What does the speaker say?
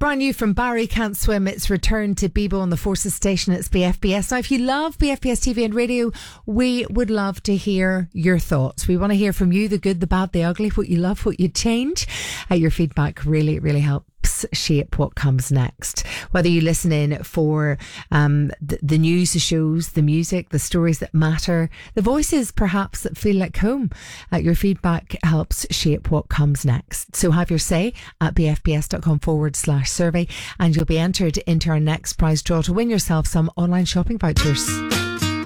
Brand new from Barry Can't Swim. It's returned to Bebo on the Forces station. It's BFBS. Now, if you love BFBS TV and radio, we would love to hear your thoughts. We want to hear from you, the good, the bad, the ugly, what you love, what you change. Your feedback really, really helps shape what comes next. Whether you listen in for the news, the shows, the music, the stories that matter, the voices perhaps that feel like home, your feedback helps shape what comes next. So have your say at bfbs.com/survey and you'll be entered into our next prize draw to win yourself some online shopping vouchers.